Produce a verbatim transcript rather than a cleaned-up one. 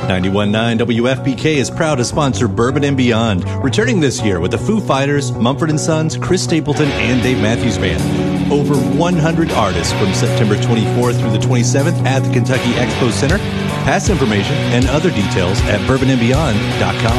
ninety-one point nine W F P K is proud to sponsor Bourbon and Beyond, returning this year with the Foo Fighters, Mumford and Sons, Chris Stapleton, and Dave Matthews Band. Over one hundred artists from September twenty-fourth through the twenty-seventh at the Kentucky Expo Center. Past information and other details at bourbon and beyond dot com.